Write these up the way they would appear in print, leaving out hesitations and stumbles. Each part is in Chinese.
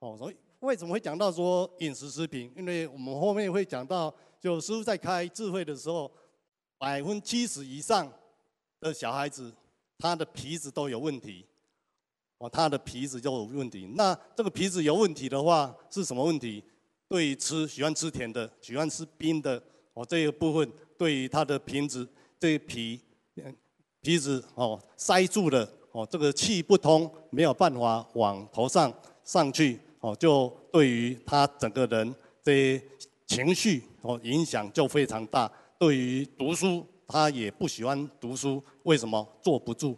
所以为什么会讲到说饮食食品？因为我们后面会讲到，就师父在开智慧的时候，70%以上的小孩子，他的皮质都有问题。他的皮质就有问题。那这个皮质有问题的话，是什么问题？对于喜欢吃甜的、喜欢吃冰的，这个部分对于他的皮质质塞住了，这个气不通，没有办法往头上去，就对于他整个人这些情绪影响就非常大。对于读书，他也不喜欢读书，为什么？坐不住，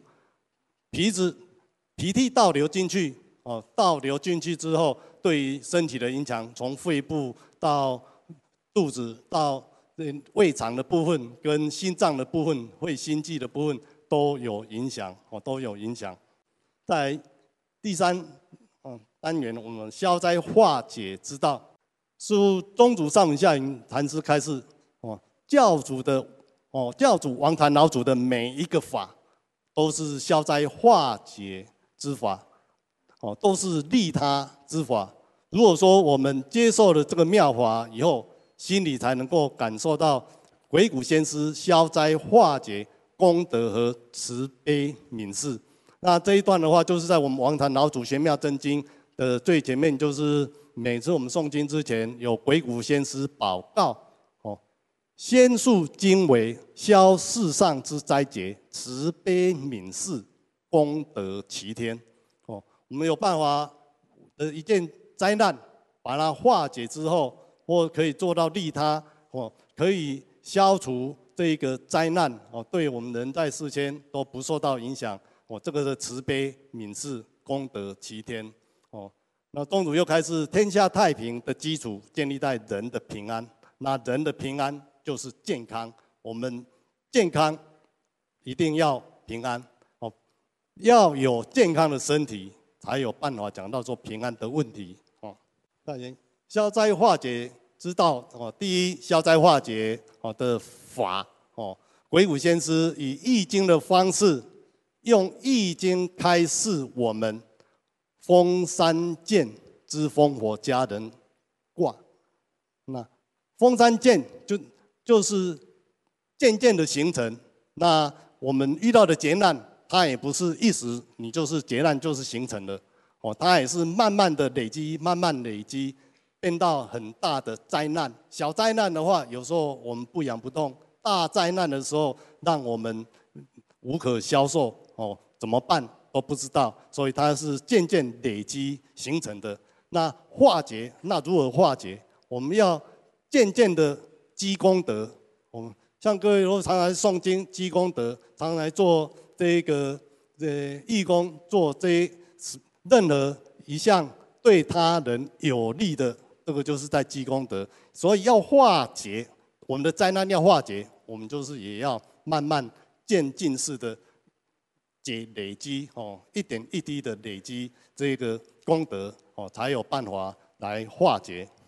脾气倒流进去，倒流进去之后，对于身体的影响，从肺部到肚子到胃肠的部分，跟心脏的部分、会心悸的部分都有影响，都有影响。在第3单元，我们消灾化解之道，师父宗祖上云下云禅师开示，教主王禅老祖的每一个法，都是消灾化解之法，都是利他之法。如果说我们接受了这个妙法以后，心里才能够感受到鬼谷先师消灾化解功德和慈悲悯视。那这一段的话，就是在我们王禅老祖玄妙真经的最前面，就是每次我们诵经之前，有鬼谷先师宝告，先述经纬，消世上之灾劫，慈悲悯视，功德齐天。我们有办法一件灾难，把它化解之后，或可以做到利他，可以消除这个灾难，对我们人在世间都不受到影响。这个的慈悲悯视，功德齐天。那宗主又开始天下太平的基础建立在人的平安，那人的平安就是健康，我们健康一定要平安，要有健康的身体，才有办法讲到说平安的问题。再来，消灾化解之道，第一，消灾化解的法，鬼谷先师以易经的方式，用易经开示我们风山剑之烽火佳人卦。那风山剑就是渐渐的形成，那我们遇到的劫难，它也不是一时你就是劫难就是形成的，它也是慢慢的累积，慢慢累积，变到很大的灾难。小灾难的话，有时候我们不痒不痛；大灾难的时候，让我们无可消受，怎么办都不知道。所以它是渐渐累积形成的。那化解，那如何化解？我们要渐渐的积功德。我们像各位如果常来诵经积功德，常来做这个义工，做任何一项对他人有利的，这个就是在积功德。所以要化解我们的灾难，要化解，我们就是也要慢慢渐进式的累积，一点一滴的累积这个功德，才有办法来化解。